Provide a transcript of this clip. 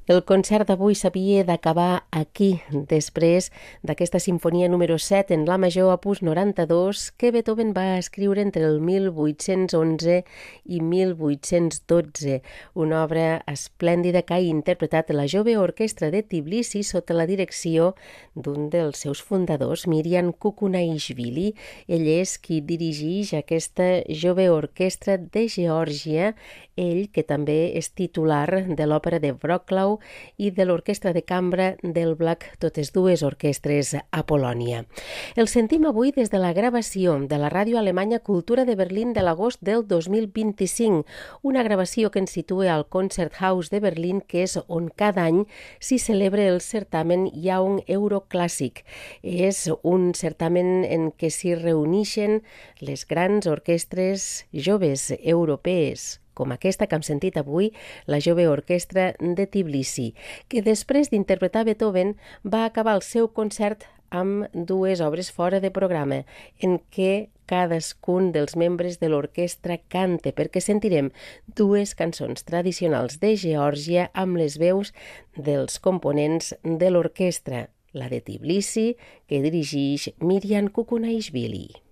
El concert d'avui s'havia d'acabar aquí, després d'aquesta sinfonia número 7 en la major opus 92 que Beethoven va escriure entre el 1811 i 1812, una obra esplèndida que ha interpretat la jove orquestra de Tbilisi sota la direcció d'un dels seus fundadors, Miriam Kukunaishvili. Ell és qui dirigeix aquesta jove orquestra de Geòrgia, ell que també és titular de l'òpera de Wrocław i de l'orquestra de cambra del Black, totes dues orquestres a Polònia. El sentim avui des de la gravació de la ràdio alemanya Cultura de Berlín de l'agost del 2025, una gravació que ens situa al Konzerthaus de Berlín, que és on cada any s'hi celebra el certamen Young Euroclàssic. És un certamen en què s'hi reuneixen les grans orquestres joves europees, com aquesta que hem sentit avui, la jove orquestra de Tbilisi, que després d'interpretar Beethoven va acabar el seu concert amb dues obres fora de programa, en què cadascun dels membres de l'orquestra canta, perquè sentirem dues cançons tradicionals de Geòrgia amb les veus dels components de l'orquestra, la de Tbilisi, que dirigeix Miriam Kukunaishvili.